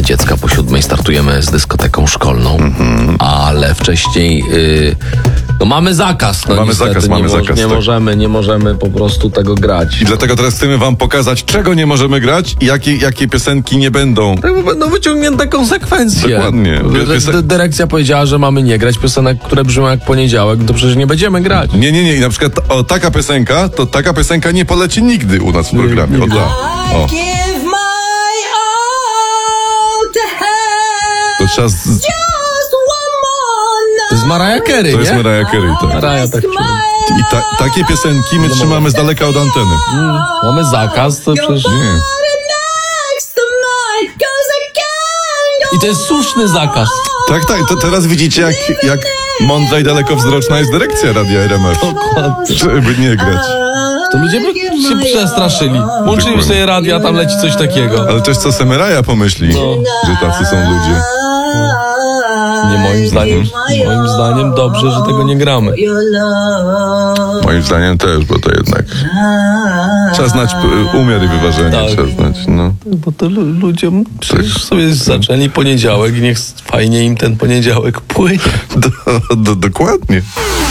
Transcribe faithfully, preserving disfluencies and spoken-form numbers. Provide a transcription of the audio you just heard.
dziecka po siódmej startujemy z dyskoteką szkolną, mm-hmm. ale wcześniej yy, no mamy zakaz. No mamy niestety, zakaz, mamy nie zakaz. Mo- nie tak. możemy, nie możemy po prostu tego grać. I dlatego teraz chcemy wam pokazać, czego nie możemy grać i jakie, jakie piosenki nie będą. Tak, będą wyciągnięte konsekwencje. Dokładnie. Dy- dy- Dyrekcja powiedziała, że mamy nie grać piosenek, które brzmią jak poniedziałek, to przecież nie będziemy grać. Nie, nie, nie. I na przykład o, taka piosenka, to taka piosenka nie poleci nigdy u nas w programie. O, tak. O. To trzeba z... To jest Mariah Carey, To nie? jest Mariah Carey, tak. Mariah tak czuła. I ta, takie piosenki my trzymamy z daleka od anteny. Mm, mamy zakaz, to przecież... Nie. I to jest słuszny zakaz. Tak, tak. To teraz widzicie, jak, jak mądra i dalekowzroczna jest dyrekcja Radia R M F. Dokładnie. Żeby nie grać. To ludzie by się przestraszyli. Włączyli sobie radio, a tam leci coś takiego. Ale też co Semeraja pomyśli, No. że tacy są ludzie. Nie, moim zdaniem, moim zdaniem dobrze, że tego nie gramy. Moim zdaniem też, bo to jednak trzeba znać p- umiar i wyważenie, Tak. trzeba znać, no. Bo to lu- ludziom przecież sobie zaczęli poniedziałek i niech fajnie im ten poniedziałek płynie. Do, do, dokładnie.